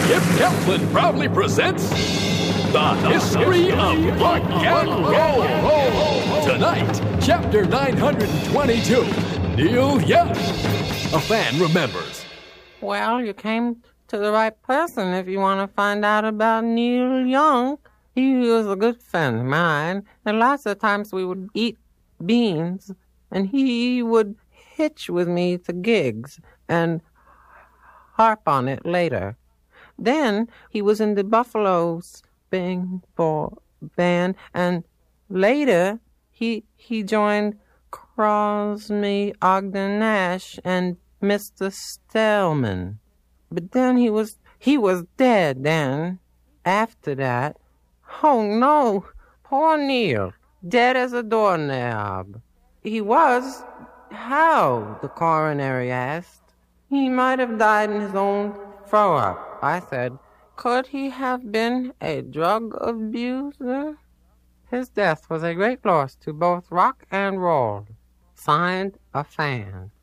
Skip Kaplan proudly presents The History of Rock and Roll. Tonight, Chapter 922, Neil Young. A fan remembers. Well, you came to the right person if you want to find out about Neil Young. He was a good friend of mine, and lots of times we would eat beans, and he would hitch with me to gigs and harp on it later. Then he was in the Buffalo Springboard Band, and later he joined Crosby, Ogden Nash, and Mr. Stellman. But then he was dead then. After that, oh no, poor Neil, dead as a doorknob. He was. How? The coroner asked. He might have died in his own throw-up, I said. Could he have been a drug abuser? His death was a great loss to both rock and roll. Signed, a fan.